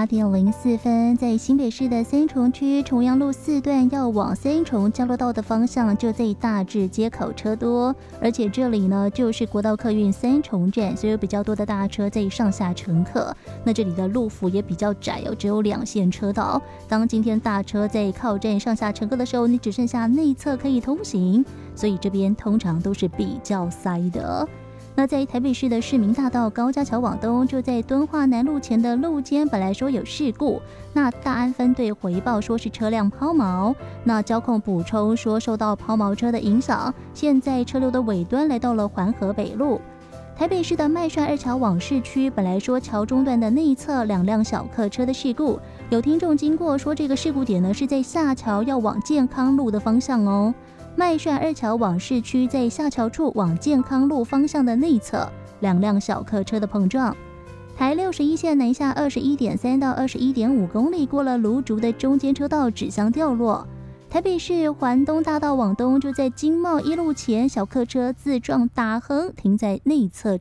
8点04分，在新北市的三重区重阳路4段要往三重交流道的方向，就在大智街口车多，而且这里呢就是国道客运三重站，所以有比较多的大车在上下乘客。那这里的路幅也比较窄哦，只有2线车道。当今天大车在靠站上下乘客的时候，你只剩下内侧可以通行，所以这边通常都是比较塞的。那在台北市的市民大道高架桥往东，就在敦化南路前的路肩，本来说有事故，那大安分队回报说是车辆抛锚，那交控补充说受到抛锚车的影响，现在车流的尾端来到了环河北路。台北市的麦帅二桥往市区，本来说桥中段的内侧2辆小客车的事故，有听众经过说这个事故点呢是在下桥要往健康路的方向哦。麦帅二桥往市区，在下桥处往健康路方向的内侧，2辆小客车的碰撞。台61线南下21.3到21.5公里，过了芦竹的中间车道指向掉落。台北市环东大道往东，就在经贸一路前，小客车自撞打横停在内侧